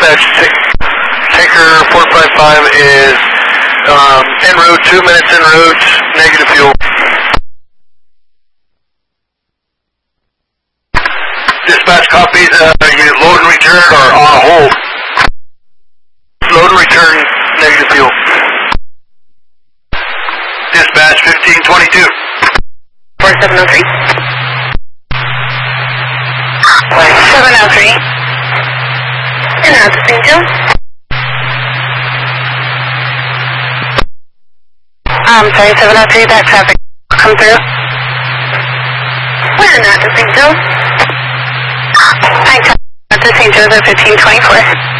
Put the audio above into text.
dispatch, Tanker 455 is en route, 2 minutes en route, negative fuel. Dispatch copies, you load and return or on hold. Load and return, negative fuel. Dispatch 1522. 4703. 703. And out to St. Joe. Sorry, 703, that traffic come through. We're not to St. Joe. I to St. Joseph 1524.